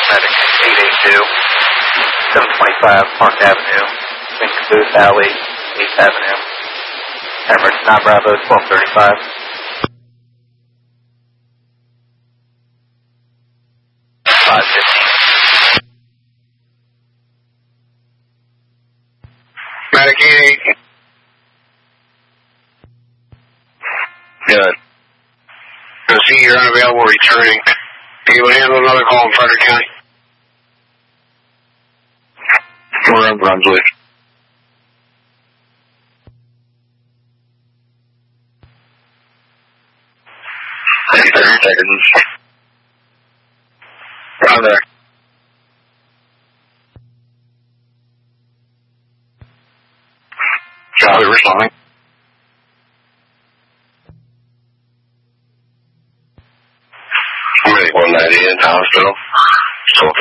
Medic 882, 725 Park Avenue, between Caboose Alley, 8th Avenue. Emerald 9 Bravo 1235. Medic 88. Good. I see you're unavailable returning. Can you handle another call in Frederick County? We're in Brunswick. 30 seconds. Down there. Charlie, responding. I'm ready 190 in the hospital.